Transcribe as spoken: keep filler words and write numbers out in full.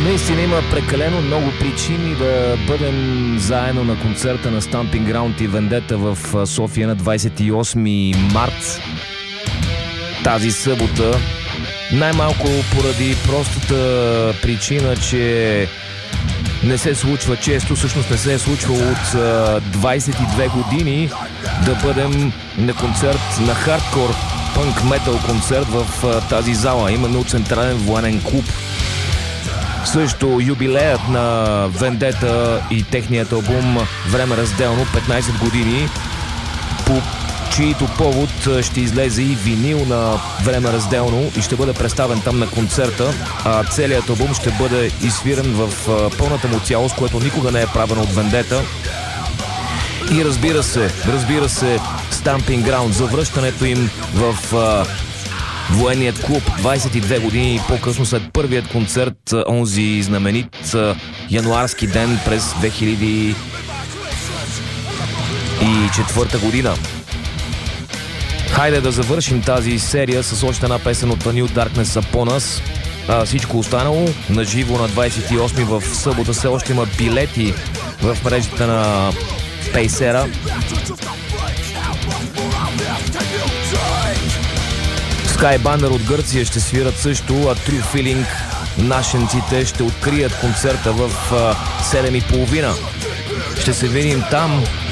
Наистина има прекалено много причини да бъдем заедно на концерта на Stamping Ground и Vendetta в София на двадесет и осми март тази събота. Най-малко поради простата причина, че не се случва често, всъщност не се е случвало от двадесет и две години да бъдем на концерт, на хардкор пънк метал концерт в тази зала, именно от Централен военен клуб. Също юбилеят на Vendetta и техният албум Време разделно, петнадесет години, по чието повод ще излезе и винил на Време разделно и ще бъде представен там на концерта, а целият албум ще бъде изсвирен в пълната му цялост, което никога не е правено от Vendetta. И разбира се, разбира се, Stamping Ground, завръщането им в uh, военният клуб двадесет и две години по-късно след първият концерт, онзи знаменит uh, януарски ден през две хиляди и четвърта година. Хайде да завършим тази серия с още една песен от New Darkness Upon Us. А, всичко останало на живо на двадесет и осми в събота. Все още има билети в мрежата на Пейсера. Skybanner от Гърция ще свират също, а True Feeling нашенците ще открият концерта в седем и половина. Ще се видим там